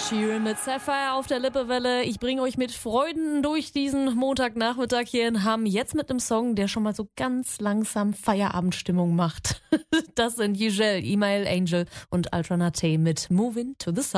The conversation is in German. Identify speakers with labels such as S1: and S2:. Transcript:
S1: Sheeran mit Sapphire auf der Lippewelle. Ich bringe euch mit Freuden durch diesen Montagnachmittag hier in Hamm. Jetzt mit einem Song, der schon mal so ganz langsam Feierabendstimmung macht. Das sind Giselle, Email Angel und Alternate mit Moving to the Sun.